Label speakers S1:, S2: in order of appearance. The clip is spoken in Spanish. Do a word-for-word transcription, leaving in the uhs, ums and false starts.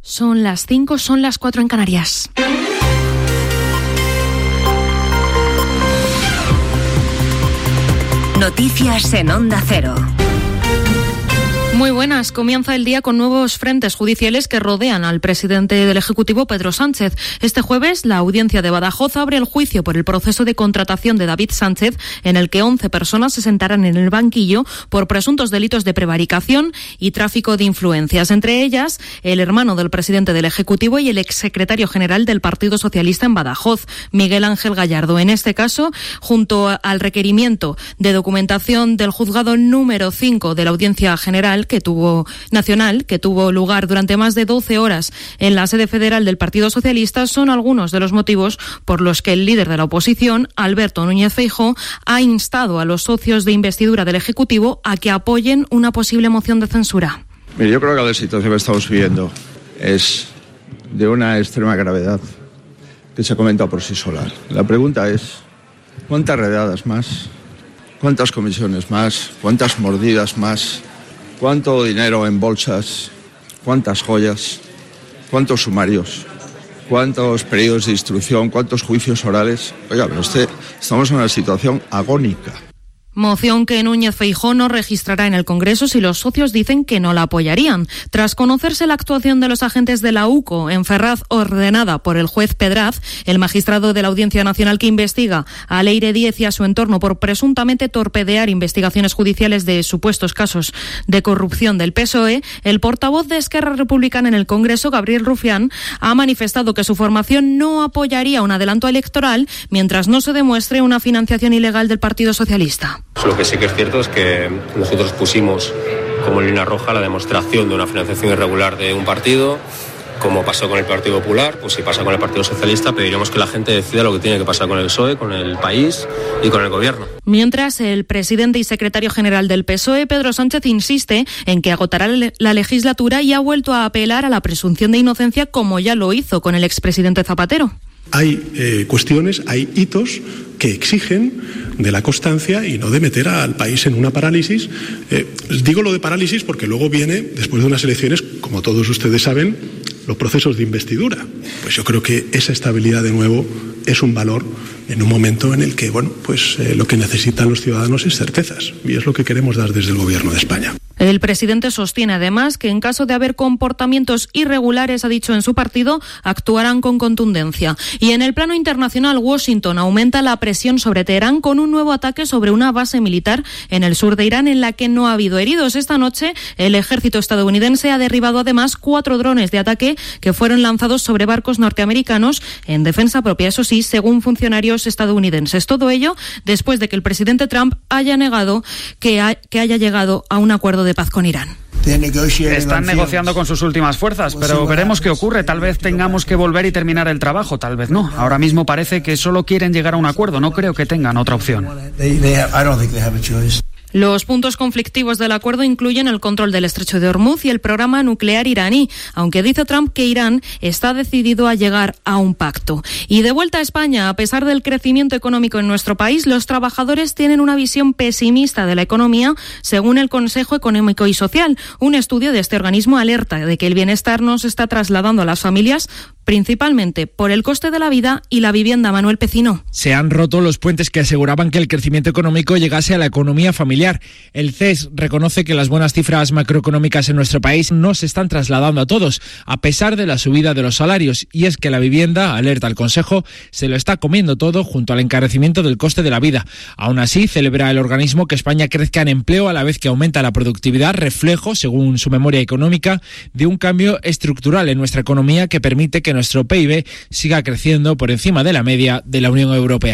S1: Son las cinco, son las cuatro en Canarias.
S2: Noticias en Onda Cero.
S1: Muy buenas. Comienza el día con nuevos frentes judiciales que rodean al presidente del Ejecutivo, Pedro Sánchez. Este jueves, la Audiencia de Badajoz abre el juicio por el proceso de contratación de David Sánchez, en el que once personas se sentarán en el banquillo por presuntos delitos de prevaricación y tráfico de influencias. Entre ellas, el hermano del presidente del Ejecutivo y el exsecretario general del Partido Socialista en Badajoz, Miguel Ángel Gallardo. En este caso, junto al requerimiento de documentación del juzgado número cinco de la Audiencia General, que tuvo nacional, que tuvo lugar durante más de doce horas en la sede federal del Partido Socialista, son algunos de los motivos por los que el líder de la oposición, Alberto Núñez Feijóo, ha instado a los socios de investidura del Ejecutivo a que apoyen una posible moción de censura.
S3: Mire, yo creo que la situación que estamos viviendo es de una extrema gravedad que se ha comentado por sí sola. La pregunta es, ¿cuántas redadas más? ¿Cuántas comisiones más? ¿Cuántas mordidas más? ¿Cuánto dinero en bolsas? ¿Cuántas joyas? ¿Cuántos sumarios? ¿Cuántos periodos de instrucción? ¿Cuántos juicios orales? Oiga, pero usted, estamos en una situación agónica.
S1: Moción que Núñez Feijóo no registrará en el Congreso si los socios dicen que no la apoyarían. Tras conocerse la actuación de los agentes de la U C O en Ferraz ordenada por el juez Pedraz, el magistrado de la Audiencia Nacional que investiga a Leire Díez y a su entorno por presuntamente torpedear investigaciones judiciales de supuestos casos de corrupción del P S O E, el portavoz de Esquerra Republicana en el Congreso, Gabriel Rufián, ha manifestado que su formación no apoyaría un adelanto electoral mientras no se demuestre una financiación ilegal del Partido Socialista.
S4: Lo que sí que es cierto es que nosotros pusimos como línea roja la demostración de una financiación irregular de un partido, como pasó con el Partido Popular, pues si pasa con el Partido Socialista, pediremos que la gente decida lo que tiene que pasar con el P S O E, con el país y con el gobierno.
S1: Mientras, el presidente y secretario general del P S O E, Pedro Sánchez, insiste en que agotará la legislatura y ha vuelto a apelar a la presunción de inocencia, como ya lo hizo con el expresidente Zapatero.
S5: Hay eh, cuestiones, hay hitos que exigen de la constancia y no de meter al país en una parálisis. Eh, digo lo de parálisis porque luego viene, después de unas elecciones, como todos ustedes saben, los procesos de investidura. Pues yo creo que esa estabilidad, de nuevo, es un valor en un momento en el que, bueno, pues eh, lo que necesitan los ciudadanos es certezas, y es lo que queremos dar desde el Gobierno de España.
S1: El presidente sostiene además que en caso de haber comportamientos irregulares, ha dicho en su partido, actuarán con contundencia. Y en el plano internacional, Washington aumenta la presión sobre Teherán con un nuevo ataque sobre una base militar en el sur de Irán en la que no ha habido heridos. Esta noche, el ejército estadounidense ha derribado además cuatro drones de ataque que fueron lanzados sobre barcos norteamericanos en defensa propia, eso sí, según funcionarios estadounidenses. Todo ello después de que el presidente Trump haya negado que, ha, que haya llegado a un acuerdo de paz con Irán.
S6: Están negociando con sus últimas fuerzas, pero veremos qué ocurre. Tal vez tengamos que volver y terminar el trabajo, tal vez no. Ahora mismo parece que solo quieren llegar a un acuerdo. No creo que tengan otra opción.
S1: Los puntos conflictivos del acuerdo incluyen el control del estrecho de Hormuz y el programa nuclear iraní, aunque dice Trump que Irán está decidido a llegar a un pacto. Y de vuelta a España, a pesar del crecimiento económico en nuestro país, los trabajadores tienen una visión pesimista de la economía, según el Consejo Económico y Social. Un estudio de este organismo alerta de que el bienestar no se está trasladando a las familias, principalmente por el coste de la vida y la vivienda. Manuel Pecino.
S7: Se han roto los puentes que aseguraban que el crecimiento económico llegase a la economía familiar. El C E S reconoce que las buenas cifras macroeconómicas en nuestro país no se están trasladando a todos, a pesar de la subida de los salarios, y es que la vivienda, alerta el Consejo, se lo está comiendo todo junto al encarecimiento del coste de la vida. Aún así, celebra el organismo que España crezca en empleo a la vez que aumenta la productividad, reflejo, según su memoria económica, de un cambio estructural en nuestra economía que permite que nuestro P I B siga creciendo por encima de la media de la Unión Europea.